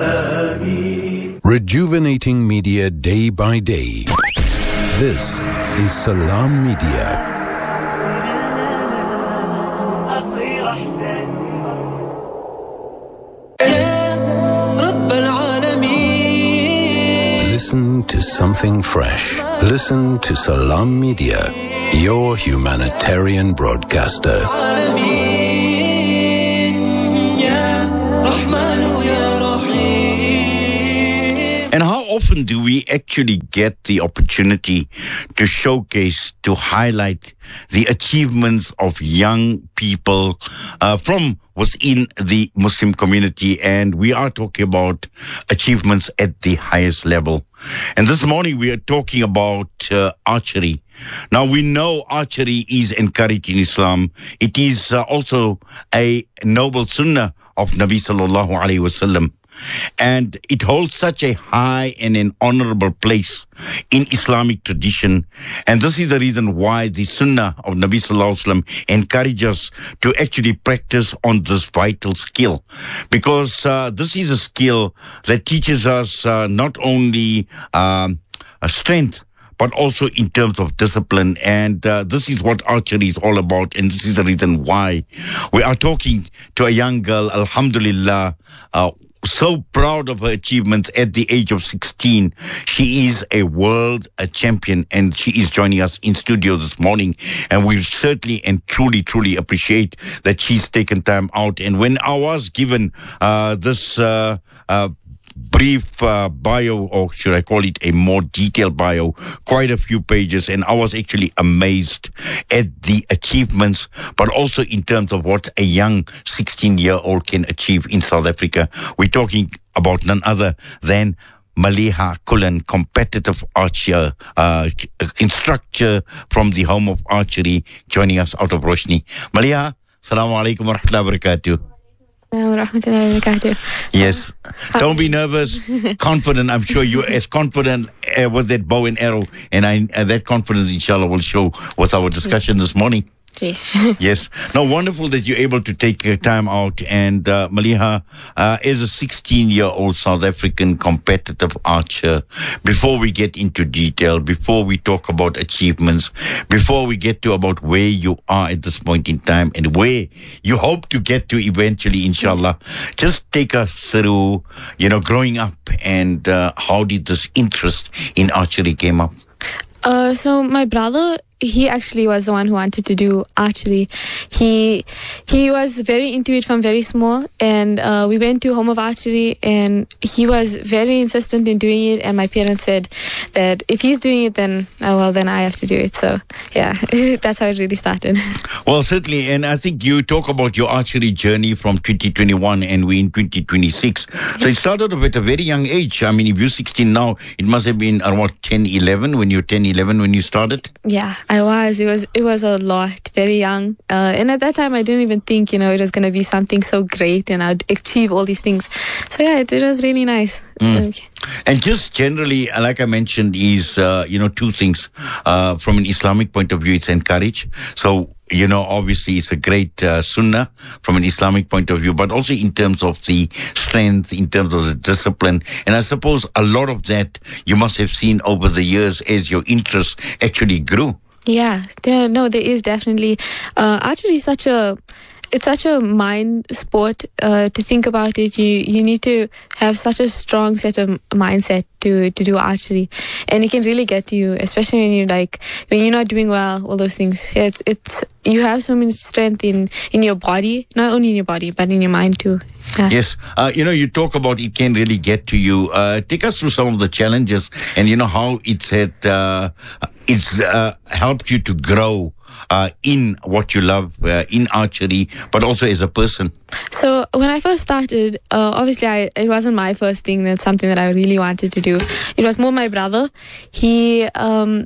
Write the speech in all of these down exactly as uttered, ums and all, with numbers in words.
Rejuvenating media day by day. This is Salam Media. Listen to something fresh. Listen to Salam Media, your humanitarian broadcaster. And how often do we actually get the opportunity to showcase, to highlight the achievements of young people uh, from within the Muslim community? And we are talking about achievements at the highest level. And this morning we are talking about uh, archery. Now we know archery is encouraged in Islam. It is uh, also a noble sunnah of Nabi sallallahu alaihi wasallam. And it holds such a high and an honorable place in Islamic tradition. And this is the reason why the Sunnah of Nabi Sallallahu Alaihi Wasallam encourages us to actually practice on this vital skill. Because uh, this is a skill that teaches us uh, not only um, a strength, but also in terms of discipline. And uh, this is what archery is all about. And this is the reason why we are talking to a young girl, alhamdulillah, uh, so proud of her achievements at the age of sixteen. She is a world a champion, and she is joining us in studio this morning. And we certainly and truly, truly appreciate that she's taken time out. And when I was given uh, this uh, uh, brief uh, bio, or should I call it a more detailed bio, quite a few pages, and I was actually amazed at the achievements, but also in terms of what a young sixteen-year-old can achieve in South Africa. We're talking about none other than Maliha Kullen, competitive archer, uh, instructor from the home of archery, joining us out of Roshni. Maliha, assalamu alaikum wa rahmatullahi wa barakatuh. Yes. Don't be nervous. Confident. I'm sure you're as confident uh, with that bow and arrow. And I, uh, that confidence, inshallah, will show with our discussion this morning. Yes. Now, wonderful that you're able to take uh, time out. And uh, Maliha, uh, as a sixteen-year-old South African competitive archer, before we get into detail, before we talk about achievements, before we get to about where you are at this point in time and where you hope to get to eventually, inshallah, just take us through, you know, growing up and uh, how did this interest in archery came up? Uh, so my brother, he actually was the one who wanted to do archery. He he was very into it from very small, and uh, we went to Home of Archery, and he was very insistent in doing it. And my parents said that if he's doing it, then oh, well, then I have to do it. So yeah, that's how it really started. Well, certainly, and I think you talk about your archery journey from twenty twenty-one, and we're in twenty twenty-six. So it started off at a very young age. I mean, if you're sixteen now, it must have been around ten, eleven when you're ten, eleven when you started. Yeah. I was. It was It was a lot, very young. Uh, and at that time, I didn't even think, you know, it was going to be something so great and I'd achieve all these things. So yeah, it, it was really nice. Mm. Okay. And just generally, like I mentioned, is, uh, you know, two things. Uh, from an Islamic point of view, it's encouraged. So, you know, obviously it's a great uh, sunnah from an Islamic point of view, but also in terms of the strength, in terms of the discipline. And I suppose a lot of that you must have seen over the years as your interest actually grew. Yeah, there, no, there is definitely. Uh, archery is such a, it's such a mind sport. Uh, to think about it, you you need to have such a strong set of mindset to to do archery, and it can really get to you, especially when you like when you're not doing well. All those things. It's it's you have so much strength in in your body, not only in your body but in your mind too. Yeah. Yes. Uh, you know, you talk about it can really get to you. Uh, take us through some of the challenges and, you know, how it's had, uh, it's uh, helped you to grow uh, in what you love, uh, in archery, but also as a person. So when I first started, uh, obviously I, it wasn't my first thing. That's something that I really wanted to do. It was more my brother. He, um,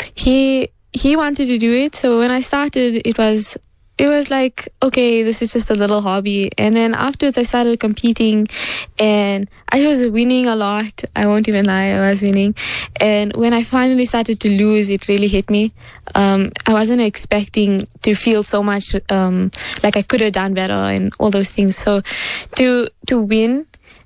he, he wanted to do it. So when I started, it was... It was like, okay, this is just a little hobby. And then afterwards I started competing and I was winning a lot. I won't even lie, I was winning. And when I finally started to lose, it really hit me. Um, I wasn't expecting to feel so much um, like I could have done better and all those things. So to to win, it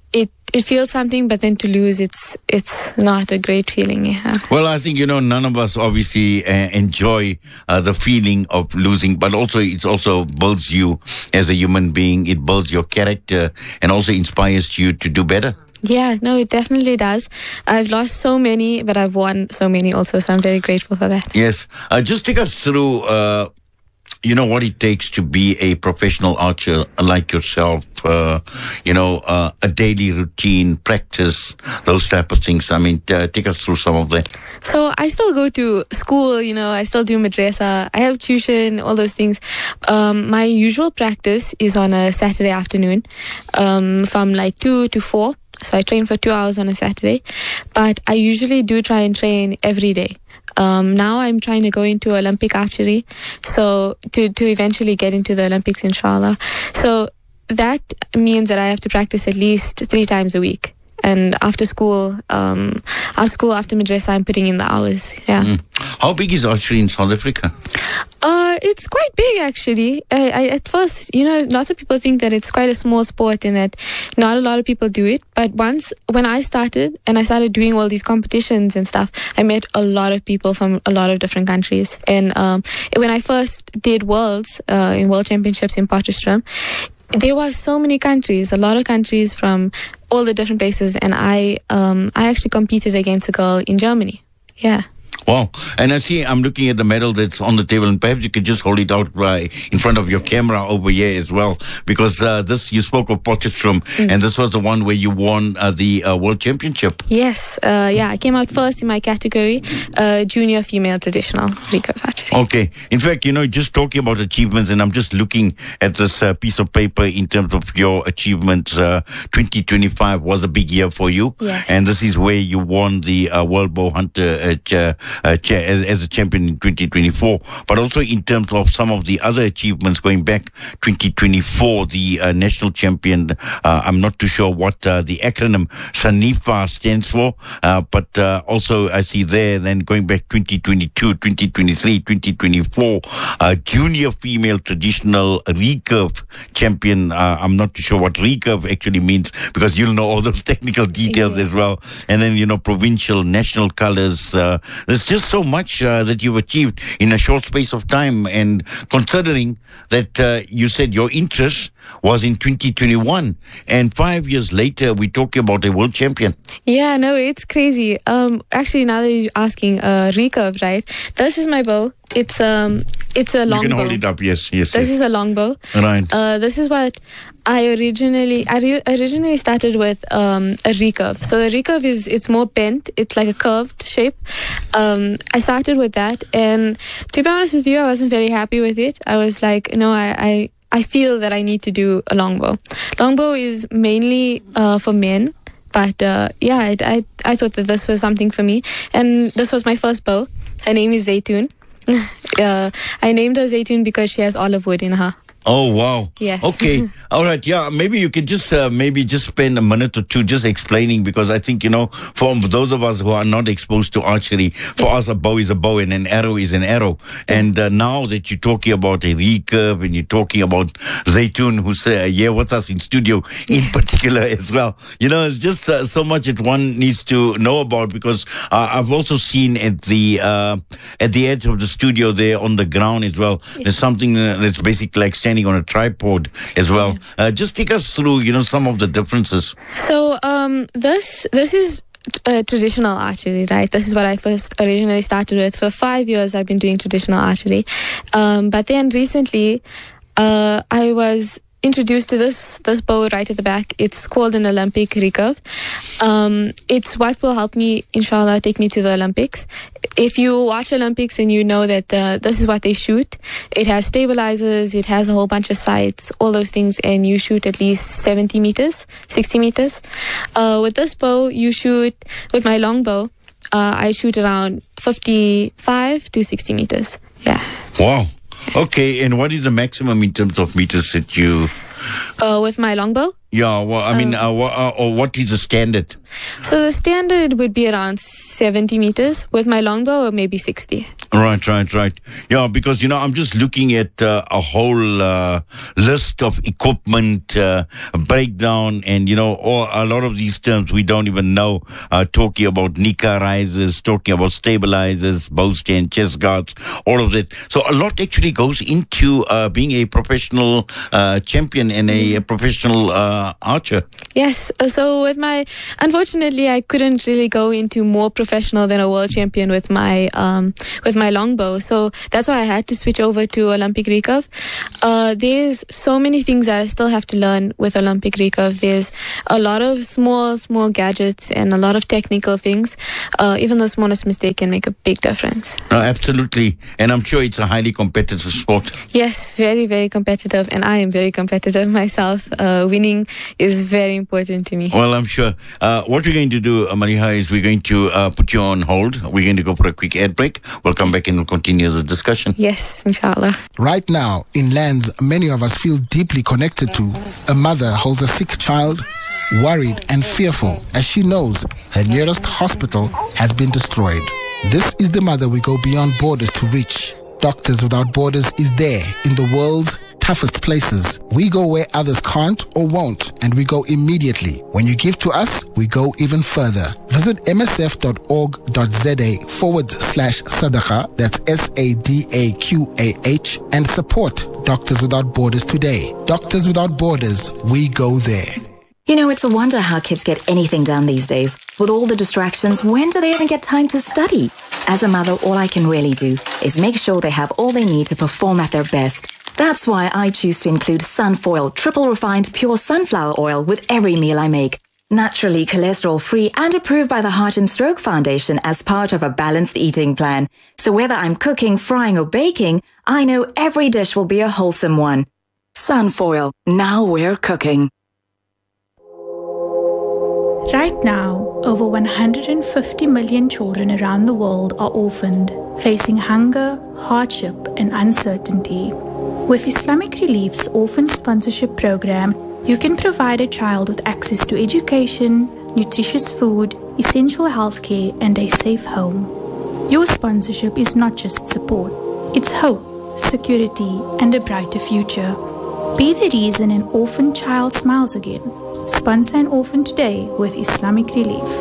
it feels something, but then to lose, it's it's not a great feeling. Yeah. Well, I think, you know, none of us obviously uh, enjoy uh, the feeling of losing, but also it's also builds you as a human being. It builds your character and also inspires you to do better. Yeah, no, it definitely does. I've lost so many, but I've won so many also, so I'm very grateful for that. Yes. Uh, just take us through, uh, you know, what it takes to be a professional archer like yourself, uh, you know, uh, a daily routine, practice, those type of things. I mean, uh, take us through some of that. So I still go to school, you know, I still do madrasa, I have tuition, all those things. Um, my usual practice is on a Saturday afternoon um, from like two to four. So I train for two hours on a Saturday, but I usually do try and train every day. Um, now I'm trying to go into Olympic archery, so to, to eventually get into the Olympics, inshallah. So that means that I have to practice at least three times a week. And after school, um, after school, after madrasa, I'm putting in the hours. Yeah. Mm. How big is archery in South Africa? Uh, it's quite big, actually. I, I, at first, you know, lots of people think that it's quite a small sport and that not a lot of people do it. But once, when I started and I started doing all these competitions and stuff, I met a lot of people from a lot of different countries. And um, when I first did Worlds, uh, in World Championships in Potchefstroom, there were so many countries, a lot of countries from all the different places. And I, um, I actually competed against a girl in Germany. Yeah. Wow. And I see, I'm looking at the medal that's on the table, and perhaps you could just hold it out uh, in front of your camera over here as well, because uh, this, you spoke of Potchefstroom, mm. and this was the one where you won uh, the uh, World Championship. Yes. Uh, yeah, I came out first in my category, uh, junior female traditional recurve archery. Okay. In fact, you know, just talking about achievements, and I'm just looking at this uh, piece of paper in terms of your achievements. Uh, twenty twenty-five was a big year for you. Yes. And this is where you won the uh, World Bow Hunter uh, ch- Uh, cha- as, as a champion in twenty twenty-four, but also in terms of some of the other achievements going back twenty twenty-four, the uh, national champion, uh, I'm not too sure what uh, the acronym Shanifa stands for, uh, but uh, also I see there, then going back twenty twenty-two, twenty twenty-three, twenty twenty-four, uh, junior female traditional recurve champion. Uh, I'm not too sure what recurve actually means, because you'll know all those technical details yeah. as well. And then, you know, provincial, national colors. Uh, there's just so much uh, that you've achieved in a short space of time. And considering that uh, you said your interest was in twenty twenty-one, and five years later, we're talking about a world champion. Yeah, no, it's crazy. Um, actually, now that you're asking, uh, recurve, right? This is my bow. It's um, it's a long bow. You can hold it up, yes, yes. This yes. is a long bow. Right. Uh, this is what I originally, I re- originally started with um, a recurve. So the recurve is, it's more bent. It's like a curved shape. Um, I started with that, and to be honest with you, I wasn't very happy with it. I was like, no, I, I, I feel that I need to do a longbow. Longbow is mainly uh, for men. But uh, yeah, I, I I thought that this was something for me, and this was my first bow. Her name is Zaytoon. uh, I named her Zaytoon because she has olive wood in her. Oh, wow. Yes. Okay. All right. Yeah. Maybe you could just, uh, maybe just spend a minute or two just explaining, because I think, you know, for those of us who are not exposed to archery, for us, a bow is a bow and an arrow is an arrow. And uh, now that you're talking about a recurve and you're talking about Zaytoon, who's uh, here with us in studio in particular as well, you know, it's just uh, so much that one needs to know about, because uh, I've also seen at the, uh, at the edge of the studio there on the ground as well, there's something uh, that's basically like standing on a tripod as well. Uh, just take us through, you know, some of the differences. So um, this this is uh, traditional archery, right? This is what I first originally started with. For five years, I've been doing traditional archery, um, but then recently, uh, I was introduced to this this bow right at the back. It's called an Olympic recurve. Um, it's what will help me, inshallah, take me to the Olympics. If you watch Olympics and you know that uh, this is what they shoot, it has stabilizers, it has a whole bunch of sights, all those things, and you shoot at least seventy meters, sixty meters. Uh, with this bow, you shoot, with my long bow, uh, I shoot around fifty-five to sixty meters. Yeah. Wow. Okay, and what is the maximum in terms of meters that you... Uh, with my longbow? Yeah, well, I mean, uh, uh, what, uh, or what is the standard? So the standard would be around seventy meters. With my longbow, maybe sixty. Right, right, right. Yeah, because, you know, I'm just looking at uh, a whole uh, list of equipment uh, breakdown, and, you know, all, a lot of these terms we don't even know. Uh, talking about Nika risers, talking about stabilizers, bow stand, chest guards, all of that. So a lot actually goes into uh, being a professional uh, champion and a, a professional uh, archer. Yes. So with my, unfortunately, I couldn't really go into more professional than a world champion with my um, with my longbow. So that's why I had to switch over to Olympic recurve. Uh, there's so many things that I still have to learn with Olympic recurve. There's a lot of small, small gadgets and a lot of technical things. Uh, even the smallest mistake can make a big difference. Uh, absolutely. And I'm sure it's a highly competitive sport. Yes, very, very competitive. And I am very competitive myself. Uh, winning is very important to me. Well, I'm sure. Uh, what we're going to do, uh, Maliha, is we're going to uh, put you on hold. We're going to go for a quick ad break. We'll come back and we'll continue the discussion. Yes, inshallah. Right now, in lands many of us feel deeply connected to, a mother holds a sick child, worried and fearful as she knows her nearest hospital has been destroyed. This is the mother we go beyond borders to reach. Doctors Without Borders is there in the world's toughest places. We go where others can't or won't, and we go immediately. When you give to us, we go even further. Visit msf.org.za forward slash sadaqa, that's S A D A Q A H, and support Doctors Without Borders today. Doctors Without Borders, we go there. You know, it's a wonder how kids get anything done these days. With all the distractions, when do they even get time to study? As a mother, all I can really do is make sure they have all they need to perform at their best. That's why I choose to include Sunfoil triple refined pure sunflower oil with every meal I make. Naturally cholesterol-free and approved by the Heart and Stroke Foundation as part of a balanced eating plan. So whether I'm cooking, frying or baking, I know every dish will be a wholesome one. Sunfoil, now we're cooking. Right now, over one hundred fifty million children around the world are orphaned, facing hunger, hardship, and uncertainty. With Islamic Relief's Orphan Sponsorship Program, you can provide a child with access to education, nutritious food, essential healthcare, and a safe home. Your sponsorship is not just support, it's hope, security, and a brighter future. Be the reason an orphan child smiles again. Sponsor an orphan today with Islamic Relief.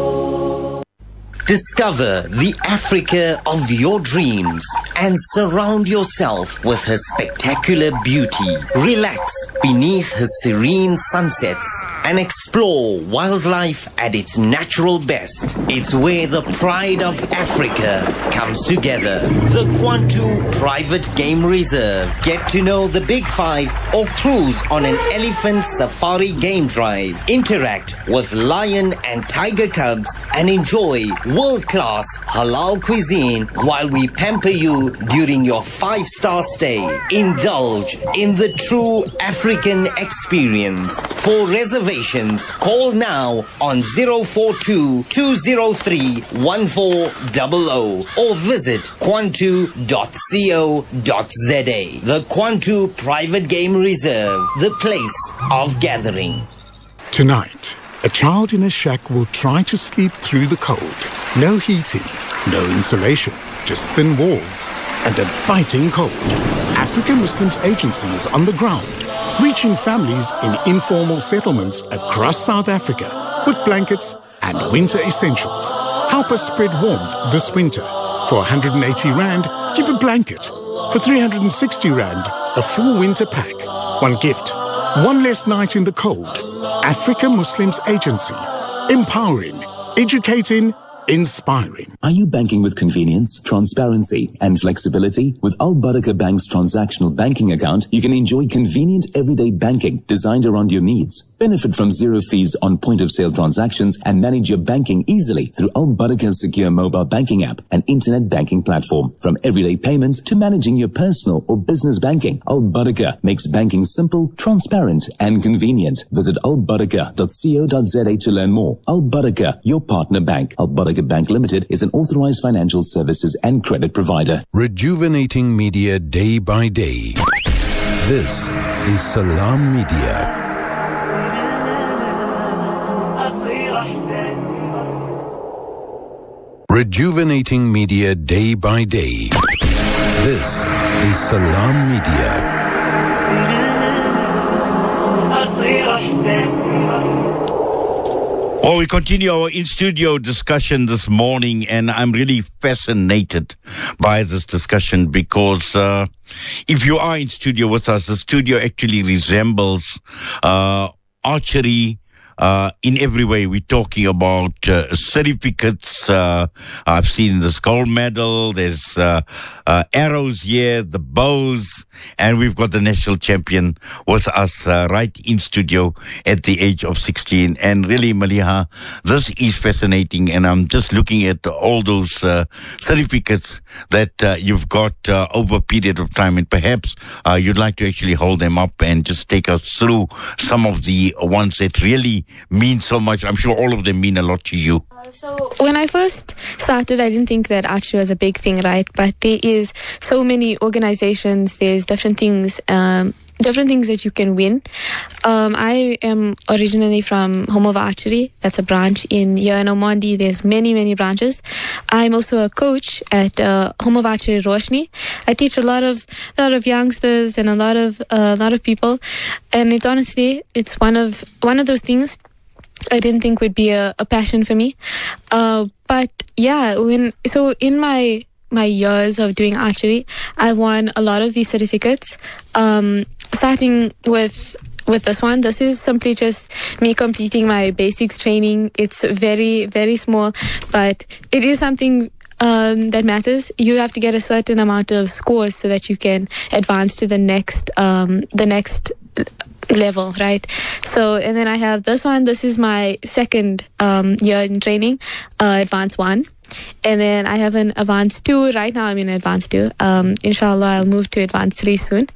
Discover the Africa of your dreams and surround yourself with her spectacular beauty. Relax beneath her serene sunsets and explore wildlife at its natural best. It's where the pride of Africa comes together. The Kwantu Private Game Reserve. Get to know the Big Five or cruise on an elephant safari game drive. Interact with lion and tiger cubs and enjoy world-class halal cuisine while we pamper you during your five-star stay. Indulge in the true African experience. For reservations, call now on zero four two, two zero three, one four zero zero or visit kwantu dot co dot za. The Kwantu Private Game Reserve, the place of gathering. Tonight, a child in a shack will try to sleep through the cold. No heating, no insulation, just thin walls and a biting cold. African Muslims Agency is on the ground, reaching families in informal settlements across South Africa with blankets and winter essentials. Help us spread warmth this winter. For one hundred eighty rand, give a blanket. For three hundred sixty rand, a full winter pack. One gift, one less night in the cold. African Muslims Agency. Empowering, educating, inspiring. Are you banking with convenience, transparency, and flexibility? With Al Barakah Bank's transactional banking account, you can enjoy convenient everyday banking designed around your needs. Benefit from zero fees on point-of-sale transactions and manage your banking easily through Al Barakah's secure mobile banking app and internet banking platform. From everyday payments to managing your personal or business banking, Al Barakah makes banking simple, transparent, and convenient. Visit al barakah dot co dot za to learn more. Al Barakah, your partner bank. Al Barakah Bank Limited is an authorized financial services and credit provider. Rejuvenating media day by day. This is Salam Media. rejuvenating media day by day. This is Salam Media. Well, we continue our in-studio discussion this morning, and I'm really fascinated by this discussion because uh, if you are in studio with us, the studio actually resembles uh, archery Uh, in every way. We're talking about uh, certificates. Uh, I've seen this gold medal. There's uh, uh, arrows here, the bows, and we've got the national champion with us uh, right in studio at the age of sixteen. And really, Maliha, this is fascinating. And I'm just looking at all those uh, certificates that uh, you've got uh, over a period of time. And perhaps uh, you'd like to actually hold them up and just take us through some of the ones that really mean so much. I'm sure all of them mean a lot to you. Uh, so when I first started, I didn't think that archery was a big thing, right? But there is so many organizations, there's different things, um, different things that you can win. Um, I am originally from Home of Archery. That's a branch in here in Omondi. There's many, many branches. I'm also a coach at uh, Home of Archery Roshni. I teach a lot of a lot of youngsters and a lot of uh, a lot of people, and it's honestly it's one of one of those things I didn't think would be a, a passion for me. Uh, but yeah, when so in my my years of doing archery, I won a lot of these certificates. Um, starting with with this one, this is simply just me completing my basics training. It's very, very small, but it is something um, that matters. You have to get a certain amount of scores so that you can advance to the next um, the next level, right? So, and then I have this one. This is my second um, year in training, uh, advanced one. And then I have an advanced two. Right now I'm in advanced two. Um, inshallah, I'll move to advanced three soon.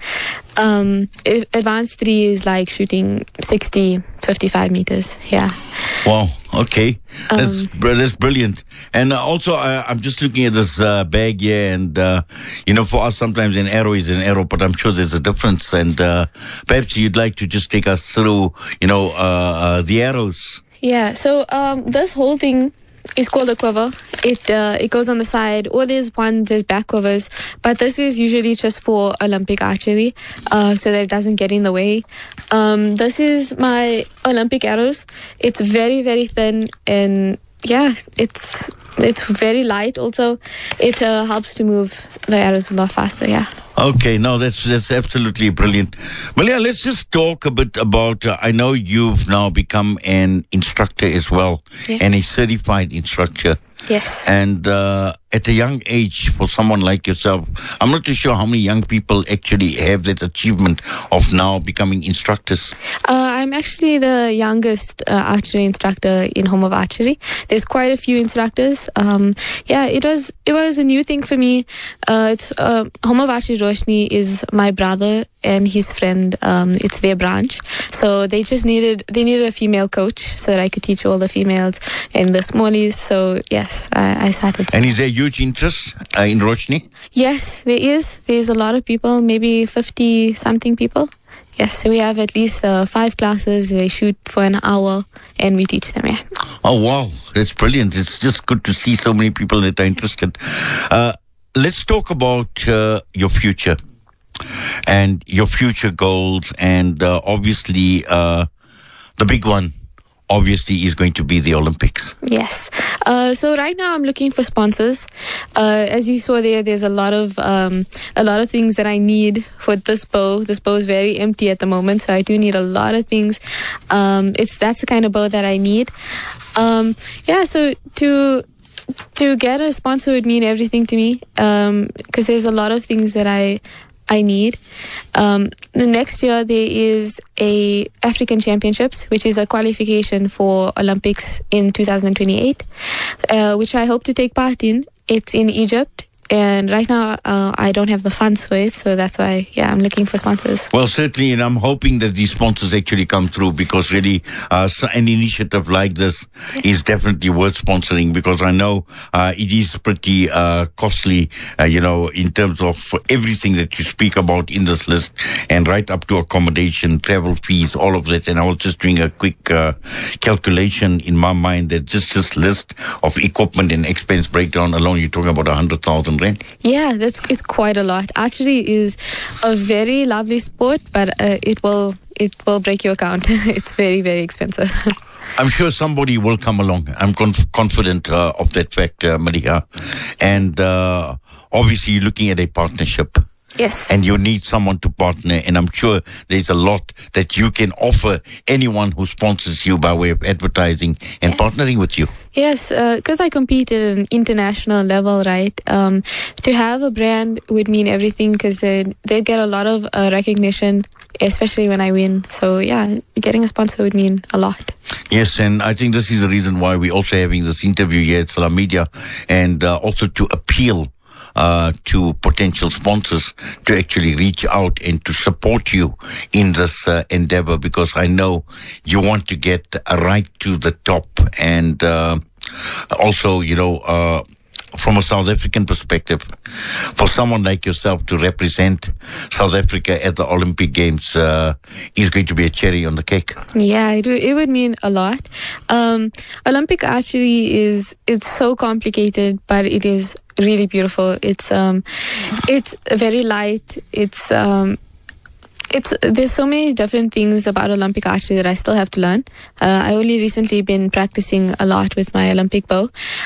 Um, advanced three is like shooting sixty, fifty-five meters. Yeah. Wow. Okay. That's, Um, that's brilliant. And uh, also, uh, I'm just looking at this uh, bag here, and, uh, you know, for us, sometimes an arrow is an arrow, but I'm sure there's a difference. And uh, perhaps you'd like to just take us through, you know, uh, uh, the arrows. Yeah. So um, this whole thing is called a quiver. It uh, it goes on the side, or there's one, there's back quivers, but this is usually just for Olympic archery, uh, so that it doesn't get in the way. Um, this is my Olympic arrows. It's very, very thin, and yeah, it's it's very light. Also, it uh, helps to move the arrows a lot faster. Yeah. Okay, no, that's that's absolutely brilliant. Well, yeah, let's just talk a bit about, uh, I know you've now become an instructor as well, Yeah. and a certified instructor. Yes. And uh, at a young age, for someone like yourself, I'm not too sure how many young people actually have that achievement of now becoming instructors. Uh, I'm actually the youngest uh, archery instructor in Home of Archery. There's quite a few instructors. Um, yeah, it was it was a new thing for me. Uh, it's uh, Home of Archery Roshni is my brother and his friend. Um, it's their branch, so they just needed they needed a female coach so that I could teach all the females and the smallies. So yes, I, I started. And is there huge interest uh, in Roshni? Yes, there is. There's a lot of people, maybe fifty something people. Yes, so we have at least uh, five classes. They shoot for an hour and we teach them, yeah. Oh, wow. That's brilliant. It's just good to see so many people that are interested. Uh, let's talk about uh, your future and your future goals. And uh, obviously, uh, the big one, obviously, is going to be the Olympics. Yes. Uh, so right now I'm looking for sponsors. Uh, as you saw there, there's a lot of um, a lot of things that I need for this bow. This bow is very empty at the moment, so I do need a lot of things. Um, it's that's the kind of bow that I need. Um, yeah. So to to get a sponsor would mean everything to me, because there's a lot of things that I. I need. Um, the next year there is a African Championships, which is a qualification for Olympics in two thousand twenty-eight, uh, which I hope to take part in. It's in Egypt. and right now uh, I don't have the funds for it, so that's why, yeah, I'm looking for sponsors. Well, certainly, and I'm hoping that these sponsors actually come through, because really uh, so an initiative like this is definitely worth sponsoring, because I know uh, it is pretty uh, costly, uh, you know, in terms of everything that you speak about in this list, and right up to accommodation, travel fees, all of that. And I was just doing a quick uh, calculation in my mind that just this list of equipment and expense breakdown alone, you're talking about one hundred thousand rand. Yeah, that's it's quite a lot. Archery is a very lovely sport, but uh, it will it will break your account. It's very, very expensive. I'm sure somebody will come along. I'm conf- confident uh, of that fact, uh, Maliha. And uh, obviously, you're looking at a partnership. Yes. And you need someone to partner. And I'm sure there's a lot that you can offer anyone who sponsors you by way of advertising and yes. partnering with you. Yes, because uh, I compete at an international level, right? Um, to have a brand would mean everything, because they they get a lot of uh, recognition, especially when I win. So yeah, getting a sponsor would mean a lot. Yes, and I think this is the reason why we're also having this interview here at Salam Media, and uh, also to appeal Uh, to potential sponsors to actually reach out and to support you in this uh, endeavor, because I know you want to get right to the top. And uh, also, you know, uh, from a South African perspective, for someone like yourself to represent South Africa at the Olympic Games uh, is going to be a cherry on the cake. Yeah, it, it would mean a lot. Um, Olympic archery is it's so complicated, but it is really beautiful. It's um, it's very light. It's um, it's there's so many different things about Olympic archery that I still have to learn. Uh, I only recently been practicing a lot with my Olympic bow.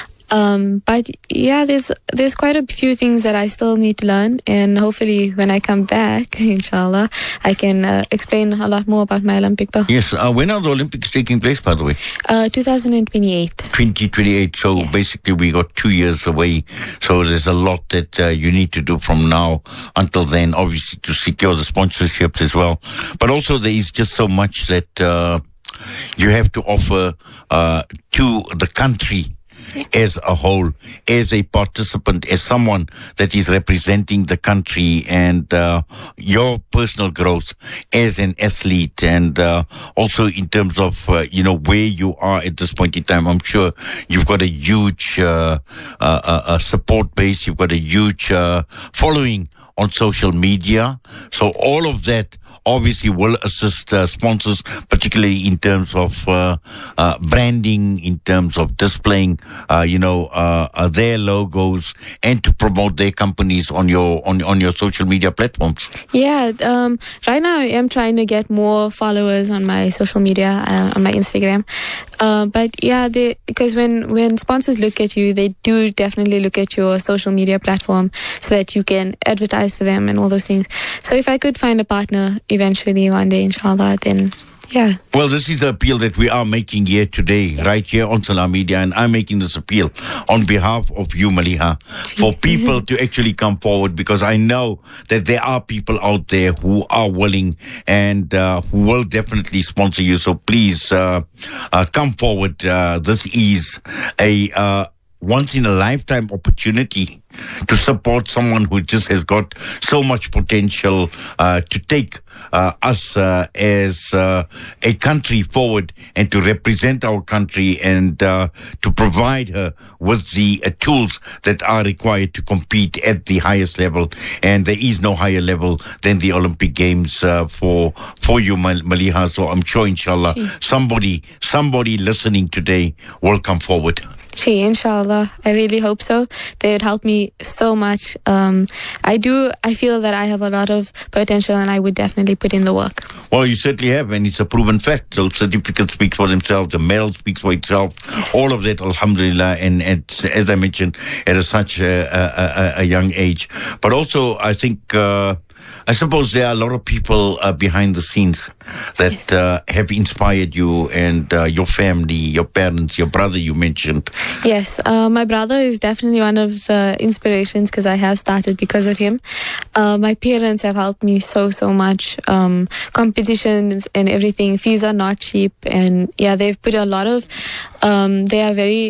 Um, but yeah, there's there's quite a few things that I still need to learn, and hopefully when I come back, inshallah, I can uh, explain a lot more about my Olympic bow. Yes, uh, when are the Olympics taking place, by the way? Uh, twenty twenty-eight. twenty twenty-eight, so yes. Basically we got two years away, so there's a lot that uh, you need to do from now until then, obviously to secure the sponsorships as well. But also there is just so much that uh, you have to offer uh, to the country. Yeah. As a whole, as a participant, as someone that is representing the country, and uh, your personal growth as an athlete, and uh, also in terms of, uh, you know, where you are at this point in time. I'm sure you've got a huge uh, uh, uh, support base. You've got a huge uh, following on social media. So all of that obviously will assist uh, sponsors, particularly in terms of uh, uh, branding, in terms of displaying, uh, you know, uh, uh, their logos, and to promote their companies on your on on your social media platforms. Yeah, um, right now I am trying to get more followers on my social media, uh, on my Instagram. Uh, but yeah, they, because when when sponsors look at you, they do definitely look at your social media platform so that you can advertise for them and all those things. So if I could find a partner eventually one day, inshallah, then yeah. Well, this is the appeal that we are making here today, right here on Salam Media, and I'm making this appeal on behalf of you, Maliha, for people to actually come forward, because I know that there are people out there who are willing and uh, who will definitely sponsor you. So please uh, uh, come forward. Uh, this is a uh, once-in-a-lifetime opportunity to support someone who just has got so much potential uh, to take uh, us uh, as uh, a country forward, and to represent our country, and uh, to provide her with the uh, tools that are required to compete at the highest level. And there is no higher level than the Olympic Games uh, for for you, Mal- Maliha. So I'm sure, inshallah, somebody somebody listening today will come forward. Gee, inshallah. I really hope so. They would help me so much. Um, I do, I feel that I have a lot of potential, and I would definitely put in the work. Well, you certainly have, and it's a proven fact. So certificates speak for themselves, the medal speaks for itself, yes. All of that, alhamdulillah, and, and as I mentioned, at a, such a, a, a, a young age. But also, I think... Uh, I suppose there are a lot of people uh, behind the scenes that yes. uh, have inspired you, and uh, your family, your parents, your brother you mentioned. Yes, uh, my brother is definitely one of the inspirations, because I have started because of him. Uh, my parents have helped me so, so much. Um, competitions and everything, fees are not cheap, and yeah, they've put a lot of, um, they are very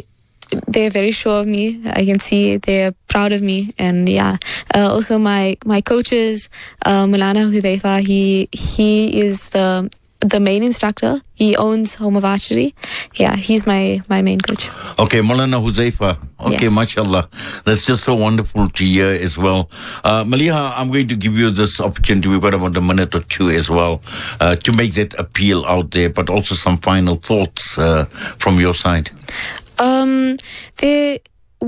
they're very sure of me. I can see they're proud of me, and yeah. Uh, also, my my coaches, uh, Mulana Hudhaifa, he he is the the main instructor. He owns Home of Archery. Yeah, he's my my main coach. Okay, Maulana Huzaifa. Okay, yes. mashallah. That's just so wonderful to hear as well. Uh, Maliha, I'm going to give you this opportunity. We've got about a minute or two as well uh, to make that appeal out there, but also some final thoughts uh, from your side. Um, they...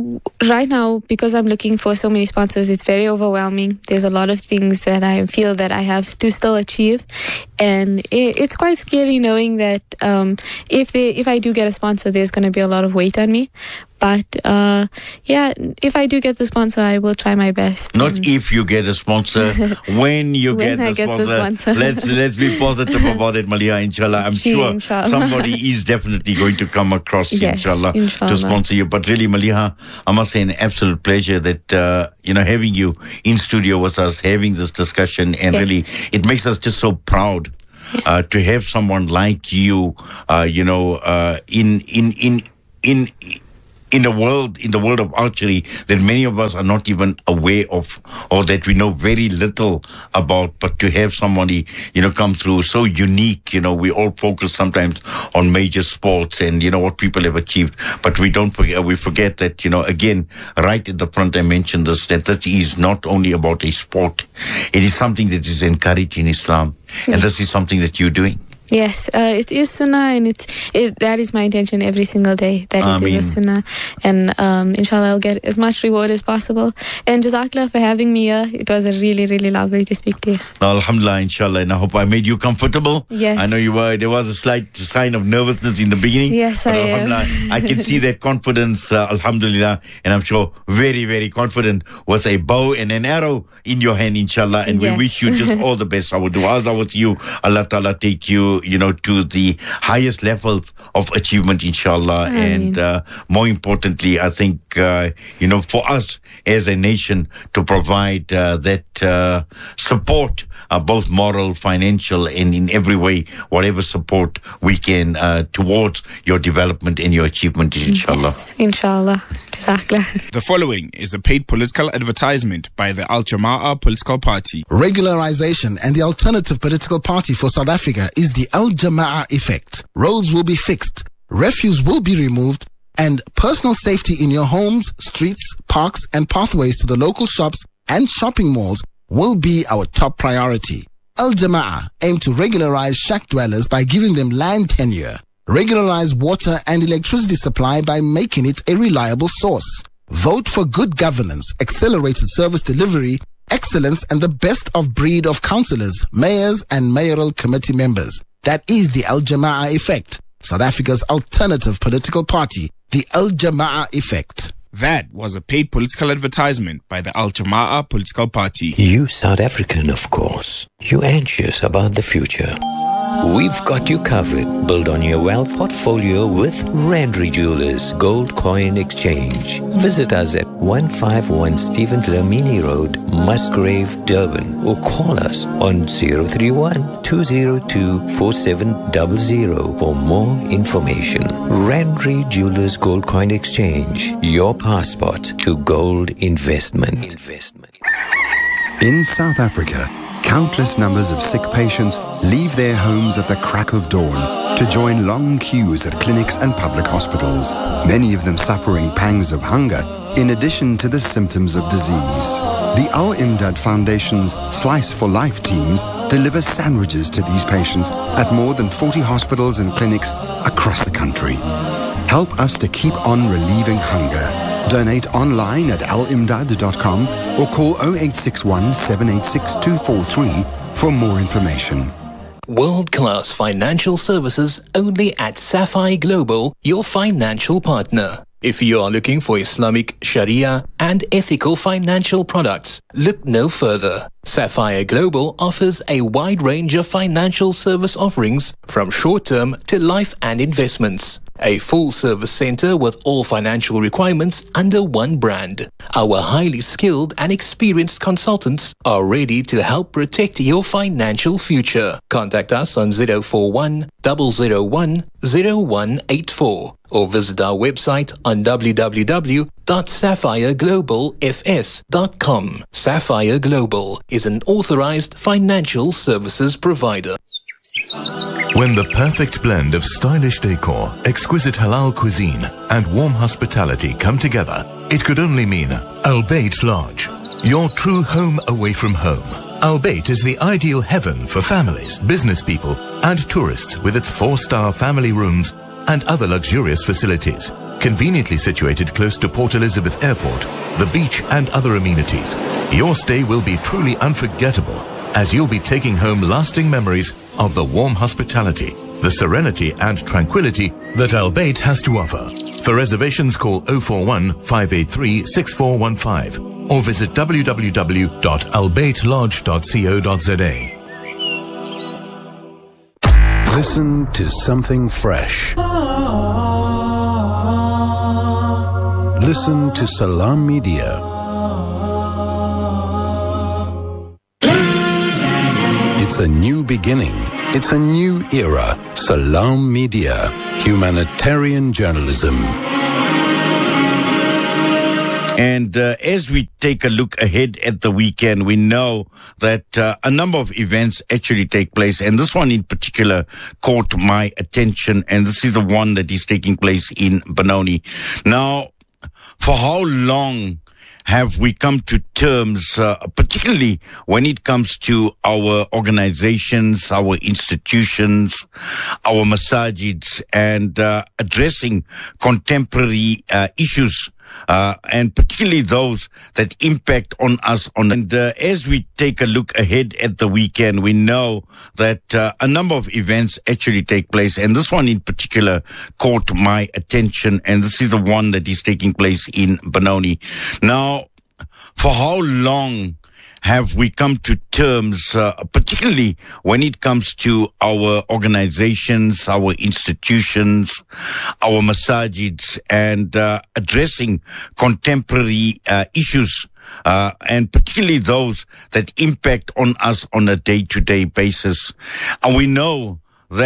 Right now, because I'm looking for so many sponsors, it's very overwhelming. There's a lot of things that I feel that I have to still achieve, and it, it's quite scary knowing that um, if they, if I do get a sponsor, there's going to be a lot of weight on me. But uh, yeah, if I do get the sponsor, I will try my best. Not if you get a sponsor, when you when get, the, I get sponsor. the sponsor. Let's let's be positive about it, Malia. Inshallah, I'm Gee, sure inshallah. somebody is definitely going to come across, yes, inshallah, inshallah, to sponsor you. But really, Maliha, I must say, an absolute pleasure that uh, you know having you in studio with us, having this discussion, and yes. really, it makes us just so proud. Uh, to have someone like you, uh, you know, uh, in in in in in the world, in the world of archery, that many of us are not even aware of, or that we know very little about. But to have somebody, you know, come through so unique, you know, we all focus sometimes on major sports and you know what people have achieved, but we don't forget. We forget that, you know, again, right at the front, I mentioned this, that this is not only about a sport; it is something that is encouraged in Islam. And this is something that you're doing. Yes, uh, it is sunnah, and it, it that is my intention every single day, that I it mean, is a sunnah. And um, inshallah, I'll get as much reward as possible. And Jazakallah for having me here. It was a really, really lovely to speak to you. Alhamdulillah, inshallah. And I hope I made you comfortable. Yes. I know you were, there was a slight sign of nervousness in the beginning. Yes, but I alhamdulillah, am. I can see that confidence, uh, alhamdulillah. And I'm sure very, very confident with a bow and an arrow in your hand, inshallah. And Yes. we wish you just all the best. Our du'as are with you. Allah Ta'ala take you, you know, to the highest levels of achievement, inshallah. Ameen. And uh, more importantly, I think, uh, you know, for us as a nation to provide uh, that uh, support, uh, both moral, financial, and in every way, whatever support we can uh, towards your development and your achievement, inshallah. Yes, inshallah. Jazakallah. The following is a paid political advertisement by the Al Jama'ah political party. Regularization and the alternative political party for South Africa is the Al Jama'ah effect. Roads will be fixed, refuse will be removed, and personal safety in your homes, streets, parks, and pathways to the local shops and shopping malls will be our top priority. Al Jama'ah aim to regularize shack dwellers by giving them land tenure, regularize water and electricity supply by making it a reliable source. Vote for good governance, accelerated service delivery, excellence, and the best of breed of councillors, mayors, and mayoral committee members. That is the Al Jama'ah effect, South Africa's alternative political party, the Al Jama'ah effect. That was a paid political advertisement by the Al Jama'ah political party. You South African, of course. You anxious about the future. We've got you covered. Build on your wealth portfolio with Randry Jewelers Gold Coin Exchange. Visit us at one fifty-one Stephen Dlamini Road, Musgrave, Durban, or call us on zero three one, two zero two, four seven zero zero for more information. Randry Jewelers Gold Coin Exchange, your passport to gold investment. investment. In South Africa, countless numbers of sick patients leave their homes at the crack of dawn to join long queues at clinics and public hospitals, many of them suffering pangs of hunger in addition to the symptoms of disease. The Al Imdad Foundation's Slice for Life teams deliver sandwiches to these patients at more than forty hospitals and clinics across the country. Help us to keep on relieving hunger. Donate online at al imdad dot com or call zero eight six one, seven eight six, two four three for more information. World-class financial services only at Sapphire Global, your financial partner. If you are looking for Islamic, Sharia, and ethical financial products, look no further. Sapphire Global offers a wide range of financial service offerings from short-term to life and investments. a full-service center with all financial requirements under one brand. Our highly skilled and experienced consultants are ready to help protect your financial future. Contact us on zero four one, zero zero one, zero one eight four or visit our website on w w w dot sapphire global f s dot com. Sapphire Global is an authorized financial services provider. When the perfect blend of stylish decor, exquisite halal cuisine, and warm hospitality come together, it could only mean Al Bayt Lodge, your true home away from home. Al Bayt is the ideal heaven for families, business people, and tourists with its four-star family rooms and other luxurious facilities. Conveniently situated close to Port Elizabeth Airport, the beach, and other amenities, your stay will be truly unforgettable, as you'll be taking home lasting memories of the warm hospitality, the serenity and tranquility that Al Bayt has to offer. For reservations, call zero four one, five eight three, six four one five or visit w w w dot al bayt lodge dot co dot z a. Listen to something fresh. Listen to Salam Media. It's a new beginning. It's a new era. Salam Media. Humanitarian journalism. And uh, as we take a look ahead at the weekend, we know that uh, a number of events actually take place. And this one in particular caught my attention. And this is the one that is taking place in Benoni. Now, for how long have we come to terms, uh, particularly when it comes to our organizations, our institutions, our masajids, and uh, addressing contemporary uh, issues, uh, and particularly those that impact on us. On And uh, as we take a look ahead at the weekend, we know that uh, a number of events actually take place. And this one in particular caught my attention. And this is the one that is taking place in Benoni. Now, for how long have we come to terms, uh, particularly when it comes to our organizations, our institutions, our masajids, and uh, addressing contemporary uh, issues, uh, and particularly those that impact on us on a day-to-day basis. And we know